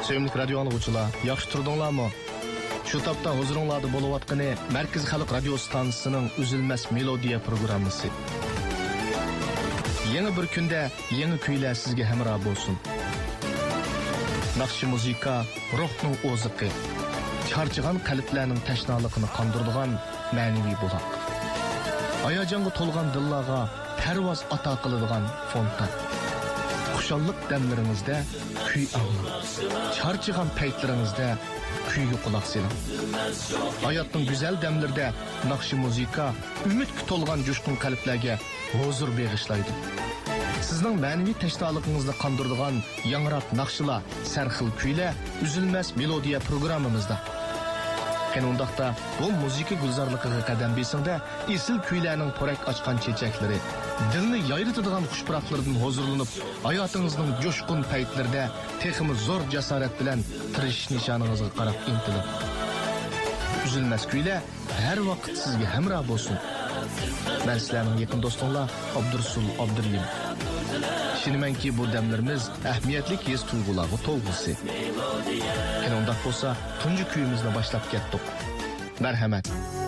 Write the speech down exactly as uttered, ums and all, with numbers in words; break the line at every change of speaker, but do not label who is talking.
Sevimli radio anlıqçılar, yaxşı turdunlarmı? Şu tapda huzuringlarda bo'layotgani Markaz Xalq radio stansiyasining uzilmas melodiya programmasi. Yangi bir kunda yangi kuylar sizga hamroh bo'lsin. Naqshi muzika ruhning o'ziqi, charchagan qalblarning tashnaligini qondiradigan ma'naviy buloq. Hayajonga to'lgan dillarga parvoz ato qiladigan fontan. Xushallik damlaringizda kuy anglang. Charchagan paytlaringizda kuyga quloq soling. Hayotning go'zal damlarida naqshi muzika umidga to'lgan jo'shqin qalblarga huzur bag'ishlaydi. Sizning ma'naviy tashnoligingizni qondiradigan yangrab naqshlar, sarxil kuylar uzilmas melodiya programmamizda. Qanundaqda bu muzika gulzorligiga qadam besingda esil kuylarning porak ochgan chechaklari, dilni yayritadigan xushpuroqlardan huzurlanib, hayotingizning jo'shqin paytlarida texmi zo'r jasorat bilan tirishish nishoningizga qarab intilib. Uzilmas kuylar har vaqt sizga hamroh bo'lsin. Men sizlarning yaqin do'stinglar Abdursul Abduriyim. Ishonamanki bu damlarimiz ahamiyatli his tuyg'ularga to'lg'isi. Qanday bo'lsa, tunji kuyimizni boshlab ketdik. Marhamat.